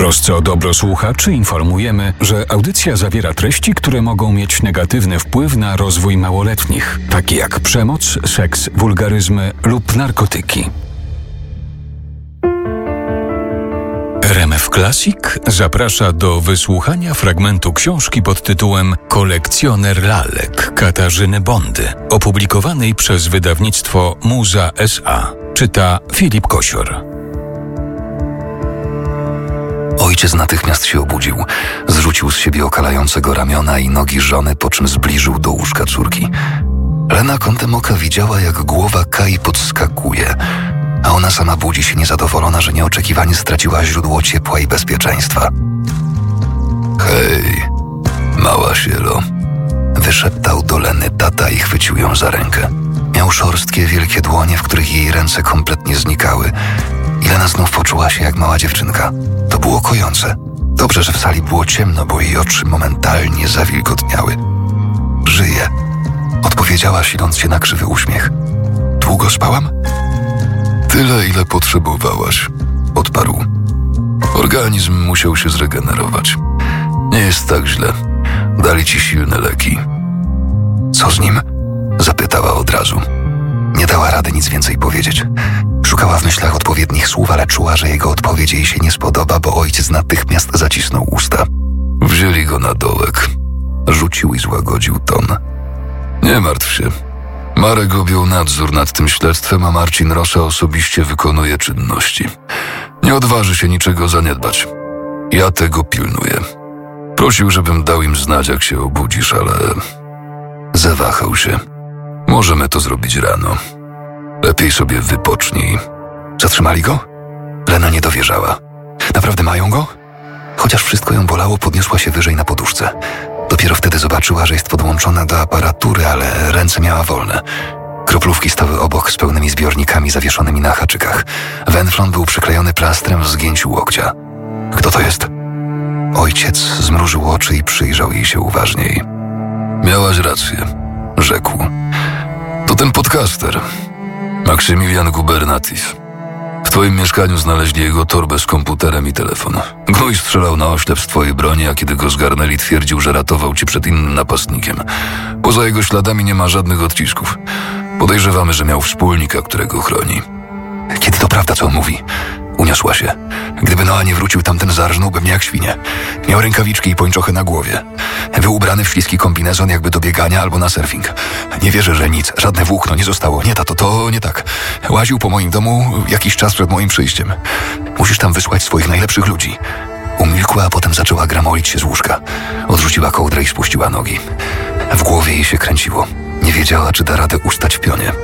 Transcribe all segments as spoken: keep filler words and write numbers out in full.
trosce o dobro słuchaczy informujemy, że audycja zawiera treści, które mogą mieć negatywny wpływ na rozwój małoletnich, takie jak przemoc, seks, wulgaryzmy lub narkotyki. R M F Classic zaprasza do wysłuchania fragmentu książki pod tytułem Kolekcjoner lalek Katarzyny Bondy, opublikowanej przez wydawnictwo Muza S A. Czyta Filip Kosior. Ojciec natychmiast się obudził. Zrzucił z siebie okalające go ramiona i nogi żony, po czym zbliżył do łóżka córki. Lena kątem oka widziała, jak głowa Kai podskakuje, a ona sama budzi się niezadowolona, że nieoczekiwanie straciła źródło ciepła i bezpieczeństwa. Hej, mała sielo, wyszeptał do Leny tata i chwycił ją za rękę. Miał szorstkie, wielkie dłonie, w których jej ręce kompletnie znikały. I Lena znów poczuła się jak mała dziewczynka. To było kojące. Dobrze, że w sali było ciemno, bo jej oczy momentalnie zawilgotniały. Żyję, odpowiedziała, siląc się na krzywy uśmiech. Długo spałam? Tyle, ile potrzebowałaś, odparł. Organizm musiał się zregenerować. Nie jest tak źle. Dali ci silne leki. Co z nim? Zapytała od razu. Nie dała rady nic więcej powiedzieć. Szukała w myślach odpowiednich słów, ale czuła, że jego odpowiedź jej się nie spodoba, bo ojciec natychmiast zacisnął usta. Wzięli go na dołek. Rzucił i złagodził ton. Nie martw się. Marek objął nadzór nad tym śledztwem, a Marcin Rosza osobiście wykonuje czynności. Nie odważy się niczego zaniedbać. Ja tego pilnuję. Prosił, żebym dał im znać, jak się obudzisz, ale... Zawahał się. Możemy to zrobić rano. Lepiej sobie wypocznij. Zatrzymali go? Lena nie dowierzała. Naprawdę mają go? Chociaż wszystko ją bolało, podniosła się wyżej na poduszce. Dopiero wtedy zobaczyła, że jest podłączona do aparatury, ale ręce miała wolne. Kroplówki stały obok z pełnymi zbiornikami zawieszonymi na haczykach. Wenflon był przyklejony plastrem w zgięciu łokcia. Kto to jest? Ojciec zmrużył oczy i przyjrzał jej się uważniej. Miałaś rację, rzekł. To ten podcaster, Maksymilian Gubernatis. W twoim mieszkaniu znaleźli jego torbę z komputerem i telefon. Gnój strzelał na oślep z twojej broni, a kiedy go zgarnęli, twierdził, że ratował cię przed innym napastnikiem. Poza jego śladami nie ma żadnych odcisków. Podejrzewamy, że miał wspólnika, którego chroni. Kiedy to prawda, co on mówi? Uniosła się. Gdyby Noa nie wrócił, tamten zarżnąłby mnie jak świnie. Miał rękawiczki i pończochy na głowie. Był ubrany w śliski kombinezon jakby do biegania albo na surfing. Nie wierzę, że nic, żadne włókno nie zostało. Nie, tato, to nie tak. Łaził po moim domu jakiś czas przed moim przyjściem. Musisz tam wysłać swoich najlepszych ludzi. Umilkła, a potem zaczęła gramolić się z łóżka. Odrzuciła kołdrę i spuściła nogi. W głowie jej się kręciło. Nie wiedziała, czy da radę ustać w pionie.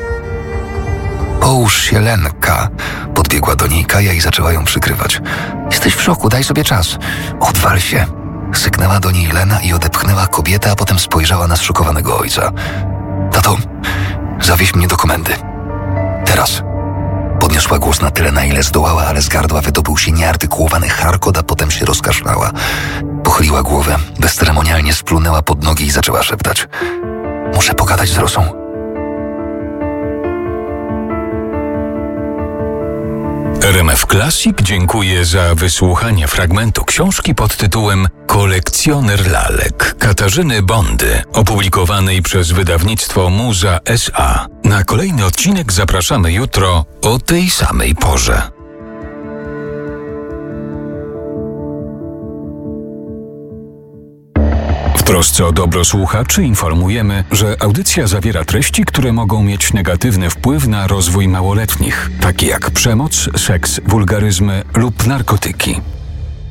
Połóż się, Lenka. Podbiegła do niej Kaja i zaczęła ją przykrywać. Jesteś w szoku, daj sobie czas. Odwal się. Syknęła do niej Lena i odepchnęła kobietę, a potem spojrzała na zszokowanego ojca. Tato, zawieź mnie do komendy. Teraz. Podniosła głos na tyle, na ile zdołała, ale z gardła wydobył się nieartykułowany charkot, a potem się rozkaszlała. Pochyliła głowę, bezceremonialnie splunęła pod nogi i zaczęła szeptać. Muszę pogadać z Rosą. R M F Classic dziękuję za wysłuchanie fragmentu książki pod tytułem Kolekcjoner lalek Katarzyny Bondy, opublikowanej przez wydawnictwo Muza S A. Na kolejny odcinek zapraszamy jutro o tej samej porze. W trosce o dobro słuchaczy informujemy, że audycja zawiera treści, które mogą mieć negatywny wpływ na rozwój małoletnich, takie jak przemoc, seks, wulgaryzmy lub narkotyki.